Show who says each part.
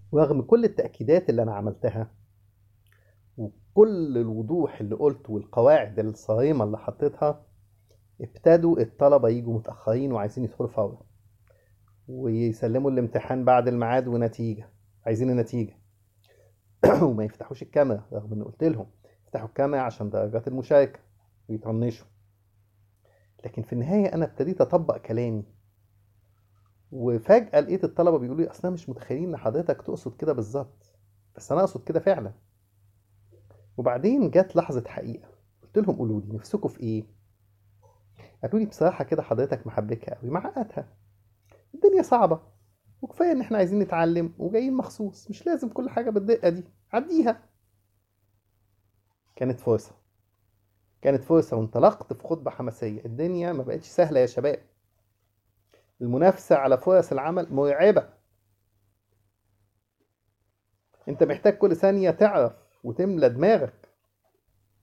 Speaker 1: ورغم كل التأكيدات اللي أنا عملتها وكل الوضوح اللي قلته والقواعد الصارمة اللي حطيتها، ابتدوا الطلبة يجوا متأخرين وعايزين يدخلوا فورا، ويسلموا الامتحان بعد الميعاد ونتيجة، عايزين النتيجة. وما يفتحوش الكاميرا رغم إن قلت لهم يفتحوا الكاميرا عشان درجات المشاركة، ويطنشوا. لكن في النهاية أنا ابتديت أطبق كلامي، وفجأة لقيت الطلبة بيقولوا لي أصلا مش متخيلين إن حضرتك تقصد كده بالظبط، بس أنا أقصد كده فعلا. وبعدين جت لحظة حقيقة، قلت لهم قولوا لي نفسكم في إيه؟ قالوا لي بصراحة كده حضرتك محبكها قوي، معقدها، الدنيا صعبة، وكفاية إن إحنا عايزين نتعلم وجايين مخصوص، مش لازم كل حاجة بالدقة دي، عديها. كانت فرصة، كانت فرصة، وانطلقت في خطبة حماسية. الدنيا ما بقتش سهلة يا شباب، المنافسة على فرص العمل مرعبة. انت محتاج كل ثانية تعرف وتملى دماغك